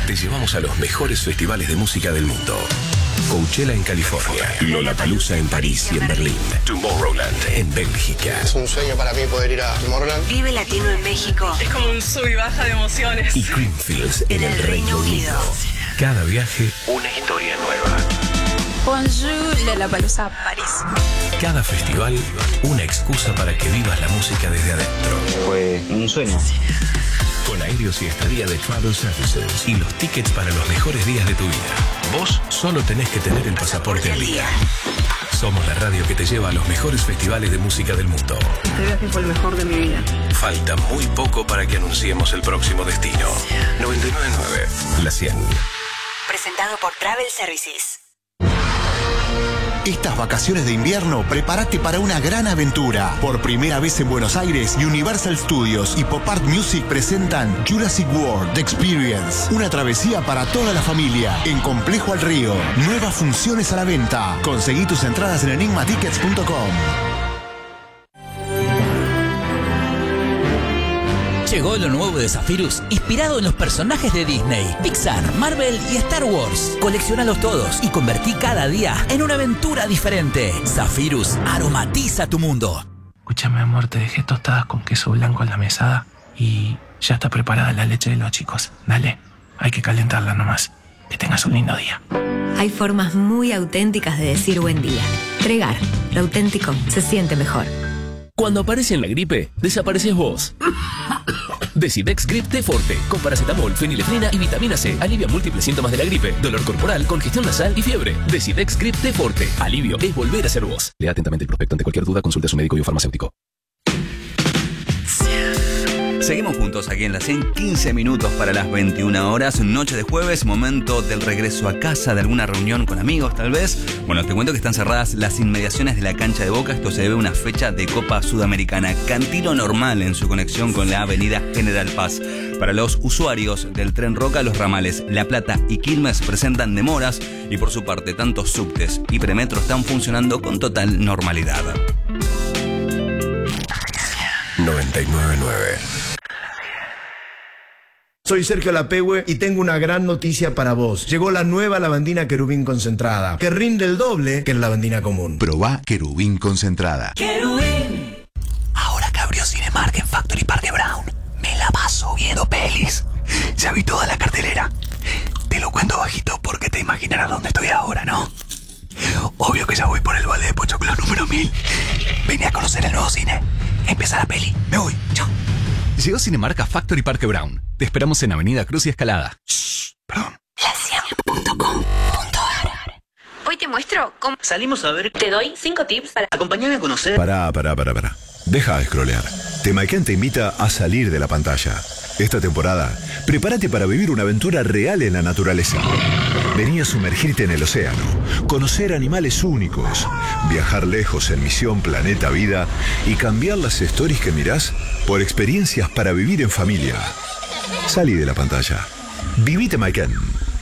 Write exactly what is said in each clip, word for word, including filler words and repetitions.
te llevamos a los mejores festivales de música del mundo. Coachella en California, Lollapalooza en París y en Berlín, Tomorrowland en Bélgica. Es un sueño para mí poder ir a Tomorrowland. Vive Latino en México. Es como un sub y baja de emociones. Y Creamfields en el Reino Unido. Cada viaje, una historia nueva. Bonjour, Lollapalooza, París. Cada festival, una excusa para que vivas la música desde adentro. Fue un sueño. Con aéreos y estadía de Travel Services y los tickets para los mejores días de tu vida. Vos solo tenés que tener el pasaporte al día. Somos la radio que te lleva a los mejores festivales de música del mundo. Este viaje fue el mejor de mi vida. Falta muy poco para que anunciemos el próximo destino. noventa y nueve punto nueve, La cien. Presentado por Travel Services. Estas vacaciones de invierno, prepárate para una gran aventura. Por primera vez en Buenos Aires, Universal Studios y Pop Art Music presentan Jurassic World The Experience. Una travesía para toda la familia en Complejo al Río. Nuevas funciones a la venta. Conseguí tus entradas en enigma tickets punto com. Llegó lo nuevo de Zephyrus, inspirado en los personajes de Disney, Pixar, Marvel y Star Wars. Coleccionalos todos y convertí cada día en una aventura diferente. Zephyrus aromatiza tu mundo. Escúchame, amor, te dejé tostadas con queso blanco en la mesada y ya está preparada la leche de los chicos. Dale, hay que calentarla nomás. Que tengas un lindo día. Hay formas muy auténticas de decir buen día. Tregar, lo auténtico se siente mejor. Cuando aparece en la gripe, desapareces vos. Decidex Grip T Forte, con paracetamol, fenilefrina y vitamina C. Alivia múltiples síntomas de la gripe, dolor corporal, congestión nasal y fiebre. Decidex Grip T Forte. Alivio es volver a ser vos. Lea atentamente el prospecto. Ante cualquier duda, consulte a su médico y o farmacéutico. Seguimos juntos aquí en la cien, quince minutos para las veintiuna horas, noche de jueves, momento del regreso a casa, de alguna reunión con amigos tal vez. Bueno, te cuento que están cerradas las inmediaciones de la cancha de Boca, esto se debe a una fecha de Copa Sudamericana. Cantilo normal en su conexión con la avenida General Paz. Para los usuarios del Tren Roca, los ramales La Plata y Quilmes presentan demoras y por su parte tanto subtes y premetro están funcionando con total normalidad. noventa y nueve punto nueve. Soy Sergio Lapehue y tengo una gran noticia para vos. Llegó la nueva lavandina Querubín concentrada, que rinde el doble que la lavandina común. Probá Querubín concentrada. ¡Querubín! Ahora que abrió Cinemark en Factory Parque Brown, me la paso viendo pelis. Ya vi toda la cartelera. Te lo cuento bajito porque te imaginarás dónde estoy ahora, ¿no? Obvio que ya voy por el balde de Pochoclo número mil. Vení a conocer el nuevo cine. Empieza la peli. Me voy. Chao. Llegó Cinemark a Factory Parque Brown. Te esperamos en Avenida Cruz y Escalada. Shh, perdón. la cien punto com punto ar. Hoy te muestro cómo salimos a ver. Te doy cinco tips para acompañarme a conocer. Pará, pará, pará, pará. Deja de scrollear. Temaiken te invita a salir de la pantalla. Esta temporada, prepárate para vivir una aventura real en la naturaleza. Vení a sumergirte en el océano, conocer animales únicos, viajar lejos en Misión Planeta Vida y cambiar las stories que mirás por experiencias para vivir en familia. Salí de la pantalla. Viví Temaiken.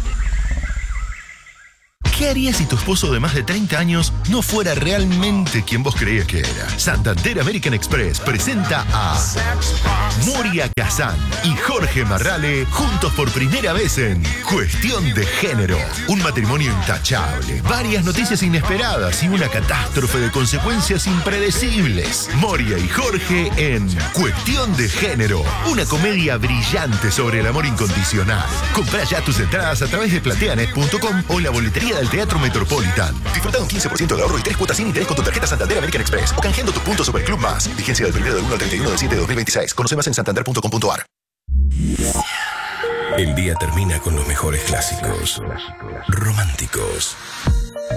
¿Qué harías si tu esposo de más de treinta años no fuera realmente quien vos creías que era? Santander American Express presenta a Moria Kazan y Jorge Marrale juntos por primera vez en Cuestión de Género. Un matrimonio intachable, varias noticias inesperadas y una catástrofe de consecuencias impredecibles. Moria y Jorge en Cuestión de Género, una comedia brillante sobre el amor incondicional. Comprá ya tus entradas a través de plateanet punto com o la boletería del Teatro Metropolitan. Disfruta de un quince por ciento de ahorro y tres cuotas sin interés con tu tarjeta Santander American Express o canjeando tus puntos sobre Club Más. Vigencia del primero del uno al treinta y uno del siete de dos mil veintiséis. Conoce más en santander punto com punto ar. El día termina con los mejores clásicos románticos.